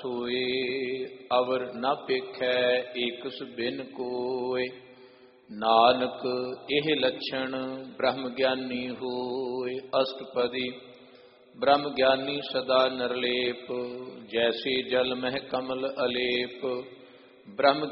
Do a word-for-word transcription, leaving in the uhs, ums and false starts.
सोए, अवर न पेखै एकस बिन कोय। नानक एह लक्षण ब्रह्म ज्ञानी होय। अष्टपदी। ब्रह्म ज्ञानी सदा निर्लेप, जैसे जल मह कमल अलेप। ब्रह्म